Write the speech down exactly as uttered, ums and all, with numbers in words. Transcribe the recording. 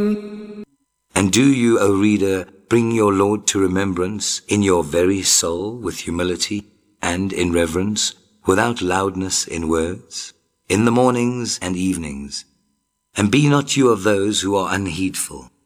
And do you, O reader, bring your Lord to remembrance in your very soul with humility and in reverence, without loudness in words, in the mornings and evenings? And be not you of those who are unheedful,